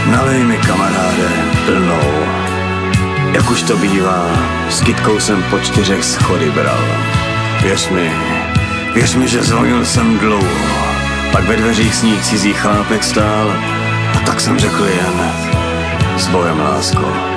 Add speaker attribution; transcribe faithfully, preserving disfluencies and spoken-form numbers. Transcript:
Speaker 1: Nalej mi, kamaráde, plnou. Jak už to bývá, s kytkou jsem po čtyřech schody bral. Věř mi, věř mi, že zvonil jsem dlouho. Pak ve dveřích sníh cizí chlápek stál. A tak jsem řekl jen, s bojem, lásko.